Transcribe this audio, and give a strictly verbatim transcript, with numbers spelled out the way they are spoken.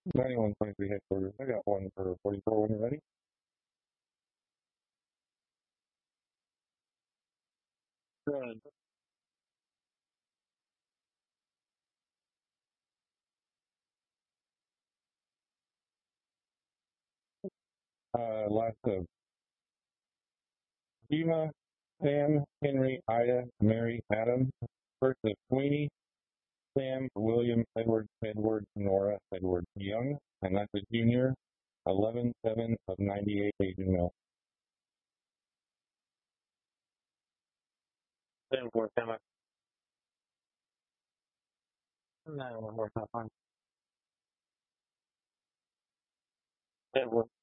ninety-one twenty-three headquarters. I got one for forty-four when you're ready. Good. Uh, last of Ema, Sam, Henry, Ida, Mary, Adam. First of Sweeney, Sam, William, Edward, Edward, Nora, Edward Young. And that's a junior. eleven seven of ninety-eight Asian male. Ten four, Emma. No, one more time. Ten four.